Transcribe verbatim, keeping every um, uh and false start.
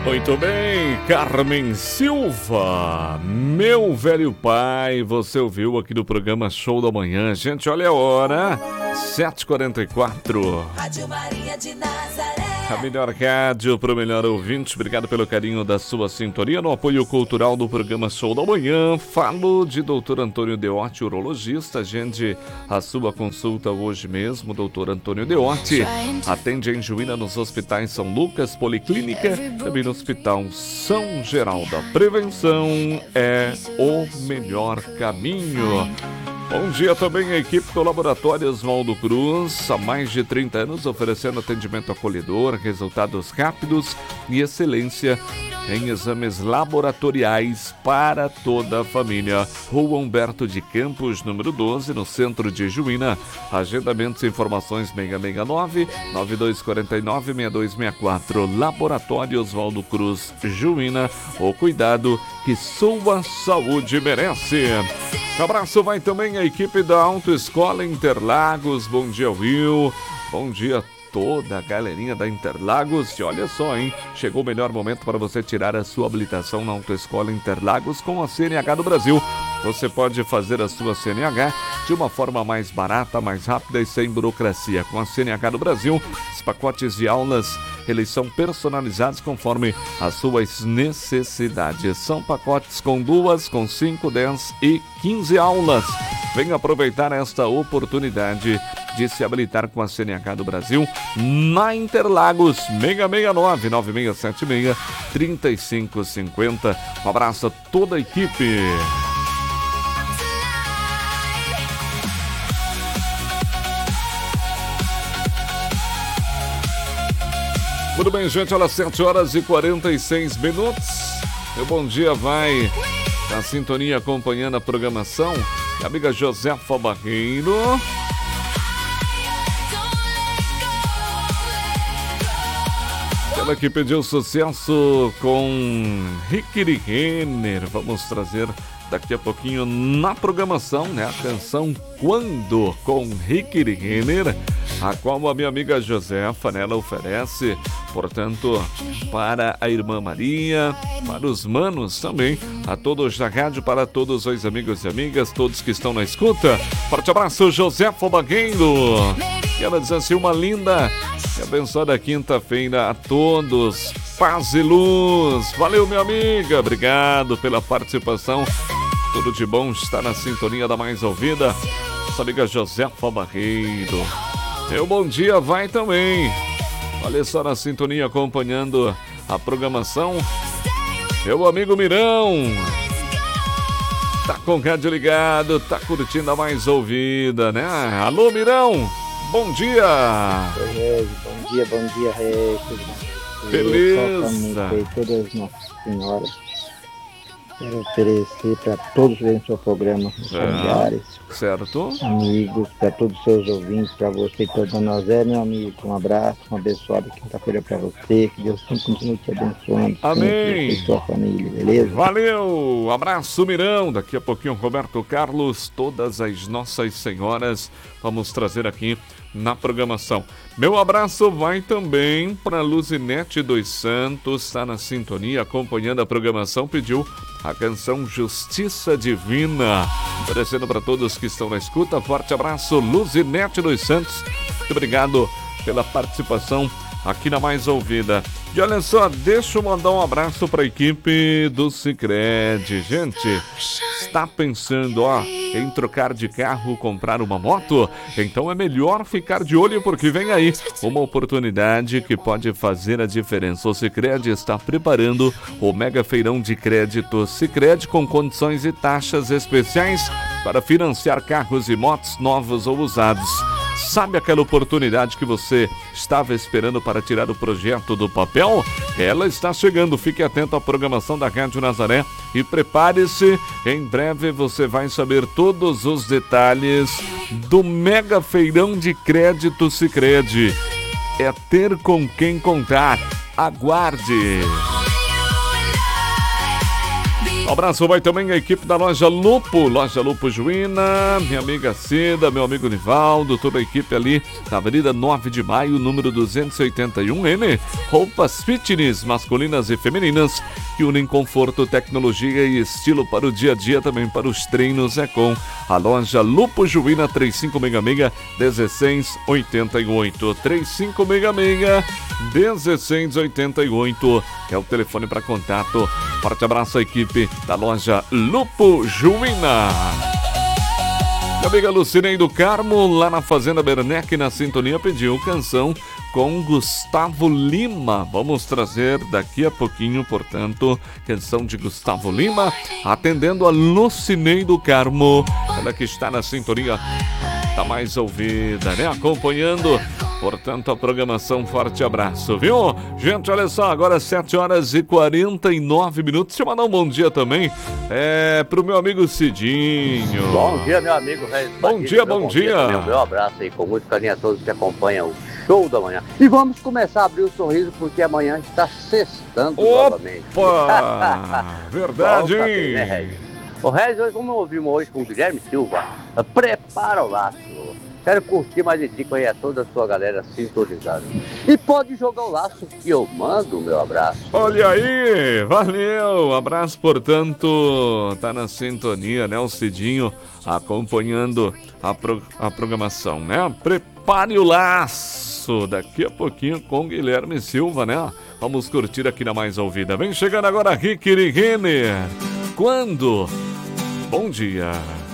Muito bem, Carmen Silva, meu velho pai, você ouviu aqui do programa Show da Manhã. Gente, olha a hora, sete e quarenta e quatro. Rádio Maria de Nazaré. A melhor rádio para o melhor ouvinte. Obrigado pelo carinho da sua sintonia no apoio cultural do programa Show da Manhã. Falo de doutor Antônio Deotti, urologista. Agende a sua consulta hoje mesmo, doutor Antônio Deotti. Atende em Juína nos hospitais São Lucas, Policlínica, também no Hospital São Geraldo. A prevenção é o melhor caminho. Bom dia também à equipe do Laboratório Oswaldo Cruz, há mais de trinta anos oferecendo atendimento acolhedor, resultados rápidos e excelência em exames laboratoriais para toda a família. Rua Humberto de Campos, número doze, no centro de Juína. Agendamentos e informações seis seis nove, nove dois quatro nove, seis dois seis quatro. Laboratório Oswaldo Cruz, Juína. O cuidado que sua saúde merece. Um abraço vai também a equipe da Autoescola Interlagos. Bom dia, Will. Bom dia toda a galerinha da Interlagos. E olha só, hein? Chegou o melhor momento para você tirar a sua habilitação na Autoescola Interlagos com a C N H do Brasil. Você pode fazer a sua C N H de uma forma mais barata, mais rápida e sem burocracia. Com a C N H do Brasil, os pacotes de aulas, eles são personalizados conforme as suas necessidades. São pacotes com duas, com cinco, dez e quinze aulas. Venha aproveitar esta oportunidade de se habilitar com a C N H do Brasil na Interlagos. seis seis nove, nove seis sete seis, três cinco cinco zero. Um abraço a toda a equipe. Tudo bem, gente? Olha, sete horas e quarenta e seis minutos. Meu bom dia vai na sintonia acompanhando a programação. A amiga Josefa Barreiro. Ela que pediu sucesso com Rickey Renner. Vamos trazer daqui a pouquinho na programação, né? A canção Quando, com Rickey Renner, a qual a minha amiga Josefa, né, ela oferece, portanto, para a irmã Maria, para os manos também, a todos da rádio, para todos os amigos e amigas, todos que estão na escuta. Forte abraço, Josefa Bagueiro. E ela diz assim, uma linda e abençoada quinta-feira a todos. Paz e luz. Valeu, minha amiga. Obrigado pela participação. Tudo de bom estar na sintonia da mais ouvida. Nossa amiga Josefa Barreiro. Meu bom dia vai também. Olha só na sintonia acompanhando a programação. Meu amigo Mirão. Tá com o rádio ligado, tá curtindo a mais ouvida, né? Alô, Mirão. Bom dia. Beleza, bom dia, bom dia, Regis. Beleza. E todas as nossas senhoras. Quero oferecer para todos verem seu programa, familiares, certo? Amigos, para todos os seus ouvintes, para você e toda nós é, meu amigo. Um abraço, uma abençoada quinta-feira para você. Que Deus sempre continue te abençoando. Amém. E sua família, beleza? Valeu. Abraço, Mirão. Daqui a pouquinho, Roberto Carlos, todas as nossas senhoras, vamos trazer aqui na programação. Meu abraço vai também para Luzinete dos Santos, está na sintonia, acompanhando a programação, pediu a canção Justiça Divina. Oferecendo para todos que estão na escuta, forte abraço, Luzinete dos Santos. Muito obrigado pela participação aqui na Mais Ouvida. E olha só, deixa eu mandar um abraço para a equipe do Sicredi. Gente, está pensando, ó, em trocar de carro, comprar uma moto? Então é melhor ficar de olho porque vem aí uma oportunidade que pode fazer a diferença. O Sicredi está preparando o Mega Feirão de Crédito Sicredi com condições e taxas especiais para financiar carros e motos novos ou usados. Sabe aquela oportunidade que você estava esperando para tirar o projeto do papel? Ela está chegando. Fique atento à programação da Rádio Nazaré e prepare-se. Em breve você vai saber todos os detalhes do Mega Feirão de Crédito Sicredi. É ter com quem contar. Aguarde! Um abraço vai também a equipe da Loja Lupo, Loja Lupo Juína, minha amiga Cida, meu amigo Nivaldo, toda a equipe ali na Avenida nove de maio, número duzentos e oitenta e um N. Roupas fitness masculinas e femininas que unem conforto, tecnologia e estilo para o dia a dia, também para os treinos. É com a Loja Lupo Juína, trinta e cinco seis seis, dezesseis oitenta e oito. trinta e cinco seis seis, dezesseis oitenta e oito é o telefone para contato. Forte abraço à equipe da Loja Lupo Juína. Minha amiga Lucinei do Carmo, lá na Fazenda Bernec, na sintonia, pediu canção com Gustavo Lima. Vamos trazer daqui a pouquinho, portanto, canção de Gustavo Lima, atendendo a Lucinei do Carmo. Ela que está na sintonia, tá mais ouvida, né? Acompanhando, portanto, a programação. Forte abraço, viu? Gente, olha só, agora sete horas e quarenta e nove minutos. Deixa eu mandar um bom dia também é, pro meu amigo Cidinho. Bom dia, meu amigo. Bom dia, bom, bom dia. dia meu, meu abraço aí, com muito carinho a todos que acompanham o Show da Manhã. E vamos começar a abrir o sorriso, porque amanhã está sextando Opa! novamente. Verdade, Volta, hein? né, Regis? O Regis, hoje, como ouvimos hoje com o Guilherme Silva, prepara o laço. Quero curtir mais de ti aí a toda a sua galera sintonizada. E pode jogar o laço que eu mando, meu abraço. Olha aí, valeu, abraço, portanto, tá na sintonia, né, o Cidinho acompanhando a, pro, a programação, né? Prepare o laço, daqui a pouquinho com Guilherme Silva, né? Vamos curtir aqui na Mais Ouvida. Vem chegando agora Rick Renner. Quando? Bom dia.